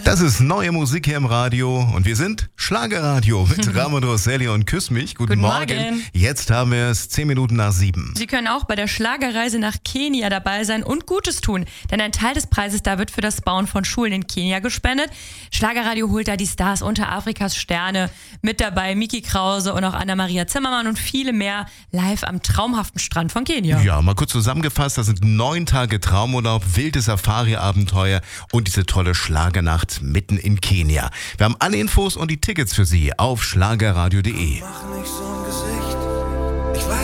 Das ist neue Musik hier im Radio und wir sind Schlagerradio mit Ramon Rosselli und Küss mich. Guten Morgen. Jetzt haben wir es 10 Minuten nach 7. Sie können auch bei der Schlagerreise nach Kenia dabei sein und Gutes tun, denn ein Teil des Preises da wird für das Bauen von Schulen in Kenia gespendet. Schlagerradio holt da die Stars unter Afrikas Sterne, mit dabei Miki Krause und auch Anna-Maria Zimmermann und viele mehr live am traumhaften Strand von Kenia. Ja, mal kurz zusammengefasst, das sind 9 Tage Traumurlaub, wilde Safari-Abenteuer und diese tolle Schlagernacht mitten in Kenia. Wir haben alle Infos und die Tickets für Sie auf schlagerradio.de.